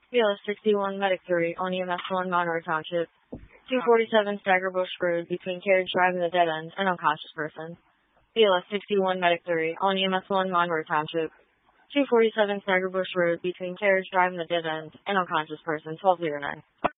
BLS 61 Medic 3 on EMS 1 Monroe Township. 247 Stagger Bush Road between Carriage Drive and the Dead End, an unconscious person. BLS 61 Medic 3 on EMS 1 Monroe Township. 247 Stagger Bush Road between Carriage Drive and the Dead End, an unconscious person, 1209.